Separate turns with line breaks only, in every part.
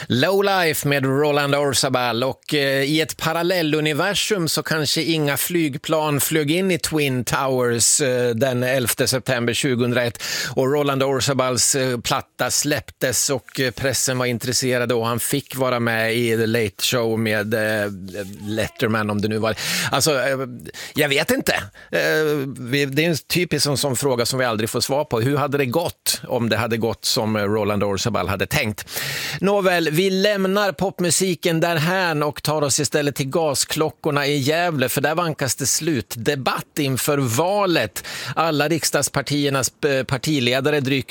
Low Life med Roland Orzabal, och i ett parallelluniversum så kanske inga flygplan flög in i Twin Towers den 11 september 2001 och Roland Orzabals platta släpptes och pressen var intresserad och han fick vara med i The Late Show med Letterman, om det nu var. Alltså, jag vet inte. Det är en typisk sån fråga som vi aldrig får svar på. Hur hade det gått om det hade gått som Roland Orzabal hade tänkt? Nåväl, vi lämnar popmusiken därhän och tar oss istället till gasklockorna i Gävle, för där vankas det slutdebatt inför valet. Alla riksdagspartiernas partiledare dyker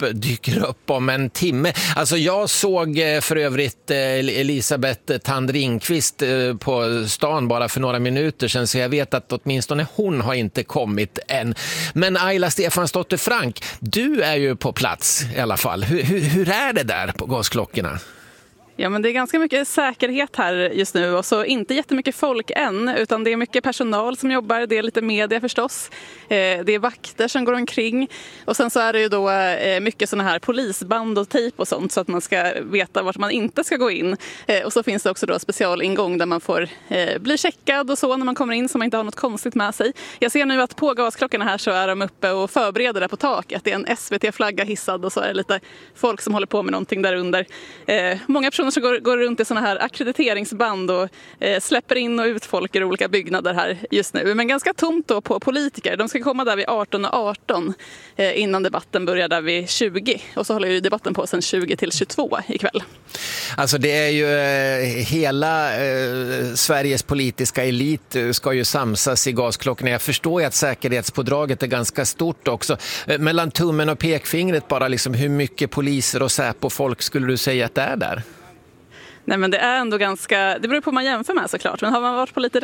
upp om en timme. Alltså jag såg för övrigt Elisabeth Thand Ringqvist på stan bara för några minuter sedan, så jag vet att åtminstone hon har inte kommit än. Men Ayla Stefansdotter Frank, du är ju på plats i alla fall. Hur är det där på gasklockorna?
Ja, men det är ganska mycket säkerhet här just nu och så inte jättemycket folk än, utan det är mycket personal som jobbar, det är lite media förstås, det är vakter som går omkring och sen så är det ju då mycket såna här polisband och tejp och sånt så att man ska veta vart man inte ska gå in, och så finns det också då specialingång där man får bli checkad och så när man kommer in så man inte har något konstigt med sig. Jag ser nu att på gasklockorna här så är de uppe och förbereder det på taket, det är en SVT-flagga hissad och så är det lite folk som håller på med någonting där under. Många personer som går runt i såna här ackrediteringsband och släpper in och ut folk i olika byggnader här just nu. Men ganska tomt då på politiker. De ska komma där vid 18:18 innan debatten börjar där vid 20. Och så håller ju debatten på sen 20 till 22 ikväll.
Alltså det är ju hela Sveriges politiska elit ska ju samsas i gasklockorna. Jag förstår ju att säkerhetspådraget är ganska stort också. Mellan tummen och pekfingret bara, liksom, hur mycket poliser och Säpo-folk skulle du säga att det är där?
Nej, men det är ändå ganska, det beror på vad man jämför med såklart, men har man varit på lite